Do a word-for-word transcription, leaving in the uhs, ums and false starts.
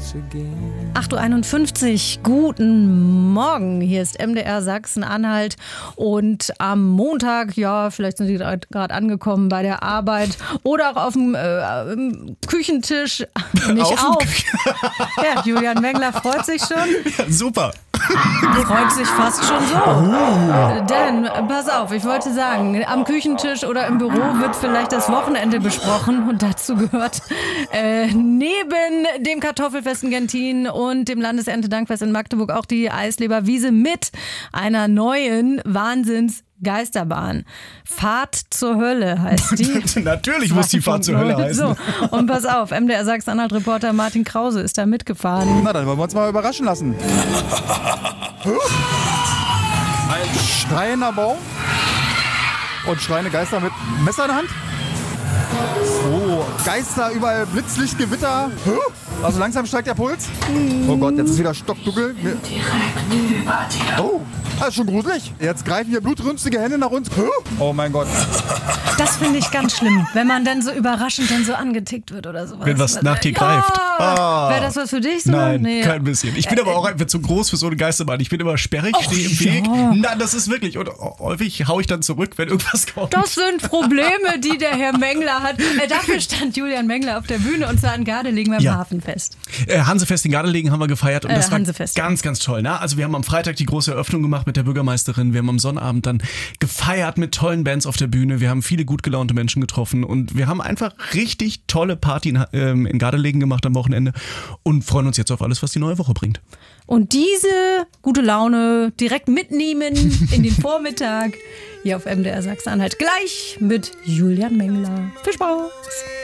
acht Uhr einundfünfzig, guten Morgen. Hier ist M D R Sachsen-Anhalt und am Montag, ja, vielleicht sind Sie gerade angekommen bei der Arbeit oder auch auf dem äh, im Küchentisch. Nicht auf. auf. Ja, Julian Mengler freut sich schon. Ja, super. Freut sich fast schon so. Oh. Denn, pass auf, ich wollte sagen, am Küchentisch oder im Büro wird vielleicht das Wochenende besprochen und dazu gehört äh, neben dem Kartoffelfest in Gentin und dem Landeserntedankfest in Magdeburg auch die Eisleberwiese mit einer neuen Wahnsinns Geisterbahn. Fahrt zur Hölle heißt die. Natürlich muss die Fahrt zur Hölle heißen. So, und pass auf, M D R Sachsen-Anhalt-Reporter Martin Krause ist da mitgefahren. Na, dann wollen wir uns mal überraschen lassen. Ein schreiender Baum und schreiende Geister mit Messer in der Hand. Oh, Geister, überall Blitzlicht, Gewitter. Also langsam steigt der Puls. Oh Gott, jetzt ist wieder stockdunkel. Oh, das ist schon gruselig. Jetzt greifen hier blutrünstige Hände nach uns. Oh mein Gott. Das finde ich ganz schlimm, wenn man dann so überraschend dann so angetickt wird oder sowas. Wenn was nach dir ja, greift. Ah. Wäre das was für dich? So? Nein, nee. kein bisschen. Ich bin äh, aber auch einfach zu groß für so eine Geisterbahn. Ich bin immer sperrig, stehe im Weg. Ja. Nein, das ist wirklich. Und häufig haue ich dann zurück, wenn irgendwas kommt. Das sind Probleme, die der Herr Mengler hat. Äh, dafür stand Julian Mengler auf der Bühne und zwar in Gardelegen beim ja. Hafenfest. Äh, Hansefest in Gardelegen haben wir gefeiert und äh, das war Hansefest. ganz, ganz toll. Ne? Also wir haben am Freitag die große Eröffnung gemacht mit der Bürgermeisterin. Wir haben am Sonnabend dann gefeiert mit tollen Bands auf der Bühne. Wir haben viele gut gelaunte Menschen getroffen und wir haben einfach richtig tolle Party in, ähm, in Gardelegen gemacht am Wochenende und freuen uns jetzt auf alles, was die neue Woche bringt. Und diese gute Laune direkt mitnehmen in den Vormittag hier auf M D R Sachsen-Anhalt gleich mit Julian Mengler. Viel Spaß!